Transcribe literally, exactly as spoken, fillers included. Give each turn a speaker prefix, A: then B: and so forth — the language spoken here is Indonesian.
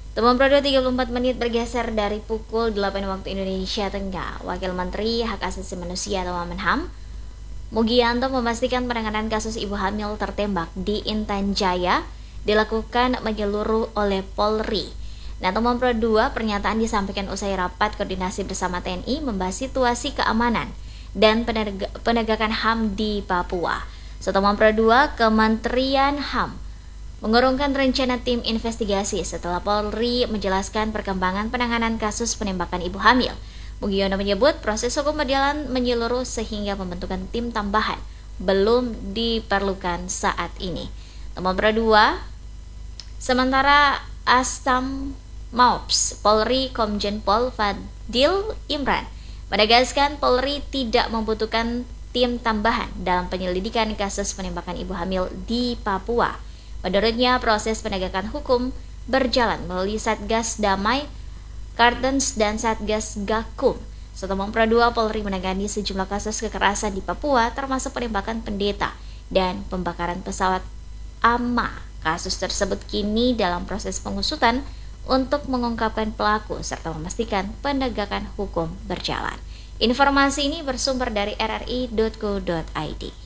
A: Teman Pro tiga puluh empat menit bergeser dari pukul delapan waktu Indonesia Tengah. Wakil Menteri Hak Asasi Manusia atau Wamenham, Mugianto memastikan penanganan kasus ibu hamil tertembak di Intan Jaya dilakukan menyeluruh oleh Polri. Nah, teman Pro dua pernyataan disampaikan usai rapat koordinasi bersama T N I membahas situasi keamanan dan penegakan H A M di Papua. Teman Pro dua, Kementerian H A M mengurungkan rencana tim investigasi setelah Polri menjelaskan perkembangan penanganan kasus penembakan ibu hamil. Mugiono menyebut proses hukum berjalan menyeluruh sehingga pembentukan tim tambahan belum diperlukan saat ini. Teman Pro dua, sementara Astam Maups, Polri Komjen Pol Fadil Imran menegaskan Polri tidak membutuhkan tim tambahan dalam penyelidikan kasus penembakan ibu hamil di Papua. Menurutnya, proses penegakan hukum berjalan melalui Satgas Damai, Kartens, dan Satgas Gakum. Setelah Pro dua, Polri menangani sejumlah kasus kekerasan di Papua, termasuk penembakan pendeta dan pembakaran pesawat A M A. Kasus tersebut kini dalam proses pengusutan untuk mengungkapkan pelaku serta memastikan penegakan hukum berjalan. Informasi ini bersumber dari r r i titik co titik i d.